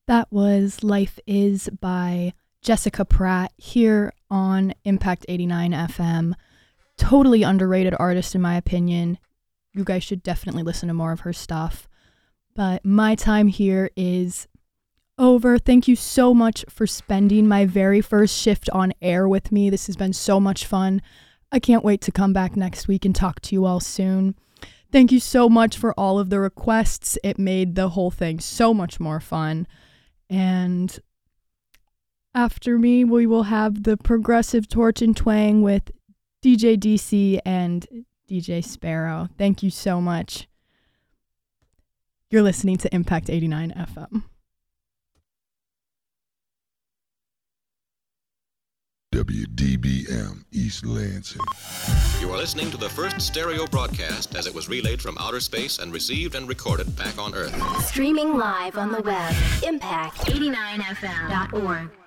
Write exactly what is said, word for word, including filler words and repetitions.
That was Life Is by Jessica Pratt here on Impact eighty-nine F M. Totally underrated artist in my opinion. You guys should definitely listen to more of her stuff. But my time here is over. Thank you so much for spending my very first shift on air with me. This has been so much fun. I can't wait to come back next week and talk to you all soon. Thank you so much for all of the requests. It made the whole thing so much more fun. And after me, we will have the Progressive Torch and Twang with D J D C and D J Sparrow. Thank you so much. You're listening to Impact eighty-nine F M. W D B M East Lansing. You are listening to the first stereo broadcast as it was relayed from outer space and received and recorded back on Earth. Streaming live on the web, impact eighty-nine F M dot org.